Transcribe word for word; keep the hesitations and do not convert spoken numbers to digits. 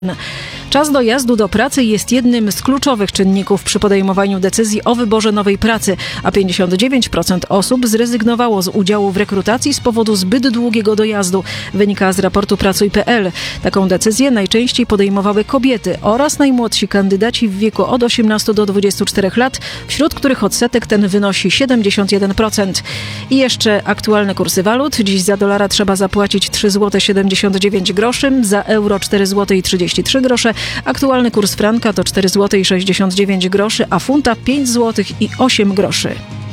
Czas dojazdu do pracy jest jednym z kluczowych czynników przy podejmowaniu decyzji o wyborze nowej pracy, a pięćdziesiąt dziewięć procent osób zrezygnowało z udziału w rekrutacji z powodu zbyt długiego dojazdu, wynika z raportu pracuj kropka p l. Taką decyzję najczęściej podejmowały kobiety oraz najmłodsi kandydaci w wieku od osiemnastu do dwudziestu czterech lat, wśród których odsetek ten wynosi siedemdziesiąt jeden procent. I jeszcze aktualne kursy walut. Dziś za dolara trzeba zapłacić trzy złote siedemdziesiąt dziewięć groszy, za euro cztery złote trzydzieści trzy grosze. Aktualny kurs franka to cztery złote sześćdziesiąt dziewięć groszy, a funta pięć złotych osiem groszy.